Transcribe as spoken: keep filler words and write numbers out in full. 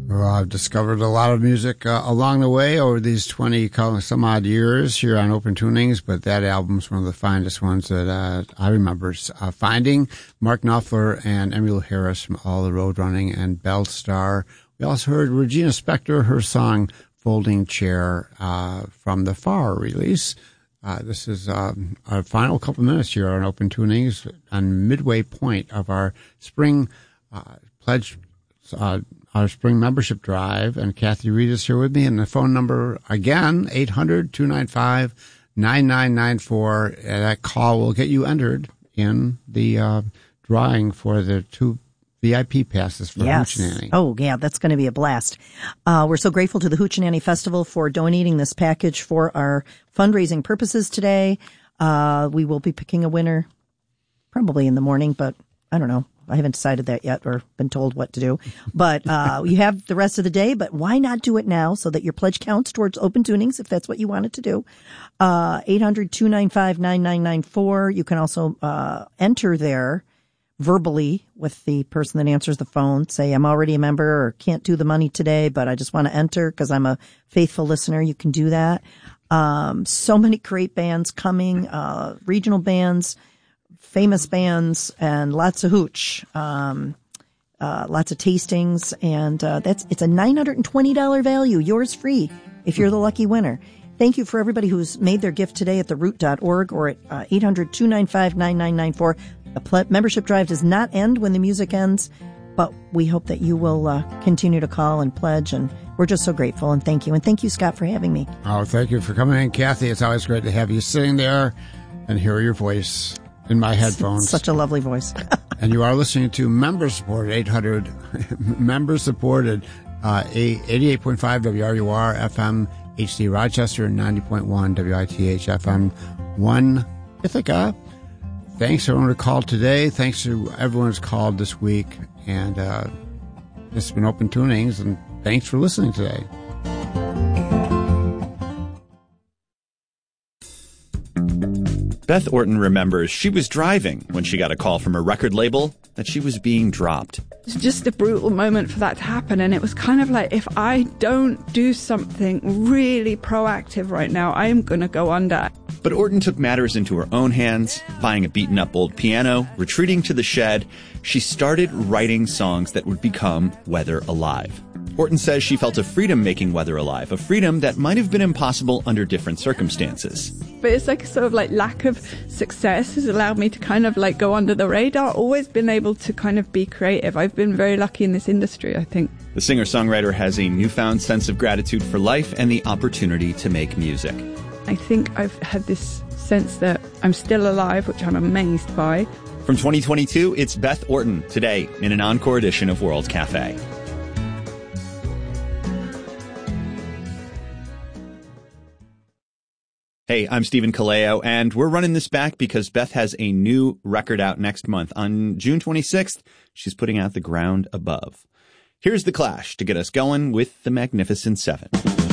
Well, I've discovered a lot of music uh, along the way over these twenty some odd years here on Open Tunings, but that album's one of the finest ones that uh, I remember uh, finding. Mark Knopfler and Emmylou Harris from All the Road Running and Belle Starr. We also heard Regina Spektor, her song Folding Chair uh, from the Far release. Uh, this is um, our final couple minutes here on Open Tunings on midway point of our spring uh, pledge uh our spring membership drive, and Kathy Reed is here with me, and the phone number again, eight hundred, two nine five, nine nine nine four. And that call will get you entered in the uh, drawing for the two V I P passes for yes. Hoochie-Nanny. Oh, yeah, that's going to be a blast. Uh, we're so grateful to the Hoochie-Nanny Festival for donating this package for our fundraising purposes today. Uh, we will be picking a winner probably in the morning, but I don't know. I haven't decided that yet or been told what to do. But uh you have the rest of the day, but why not do it now so that your pledge counts towards Open Tunings if that's what you wanted to do. Uh eight hundred, two nine five, nine nine nine four. You can also uh enter there verbally with the person that answers the phone. Say, I'm already a member or can't do the money today, but I just want to enter because I'm a faithful listener. You can do that. Um so many great bands coming, uh regional bands, famous bands, and lots of hooch, um, uh, lots of tastings, and uh, that's it's a nine hundred twenty dollars value, yours free, if you're the lucky winner. Thank you for everybody who's made their gift today at the root dot org or at uh, eight hundred, two nine five, nine nine nine four. The ple- membership drive does not end when the music ends, but we hope that you will uh, continue to call and pledge, and we're just so grateful, and thank you. And thank you, Scott, for having me. Oh, thank you for coming in, Kathy. It's always great to have you sitting there and hear your voice in my headphones. Such a lovely voice. And you are listening to member supported eight hundred member supported uh, eighty-eight point five W R U R F M H D Rochester, ninety point one W I T H F M one Ithaca. Thanks to everyone who called today. Thanks to everyone who's called this week. And uh, this has been Open Tunings, and thanks for listening today. Beth Orton remembers she was driving when she got a call from a record label that she was being dropped. It's just a brutal moment for that to happen, and it was kind of like, if I don't do something really proactive right now, I am going to go under. But Orton took matters into her own hands, buying a beaten-up old piano, retreating to the shed. She started writing songs that would become Weather Alive. Orton says she felt a freedom making Weather Alive, a freedom that might have been impossible under different circumstances. But it's like sort of like lack of success has allowed me to kind of like go under the radar, always been able to kind of be creative. I've been very lucky in this industry, I think. The singer-songwriter has a newfound sense of gratitude for life and the opportunity to make music. I think I've had this sense that I'm still alive, which I'm amazed by. From twenty twenty-two, it's Beth Orton today in an encore edition of World Cafe. Hey, I'm Stephen Kaleo, and we're running this back because Beth has a new record out next month. On June twenty-sixth, she's putting out The Ground Above. Here's The Clash to get us going with The Magnificent Seven.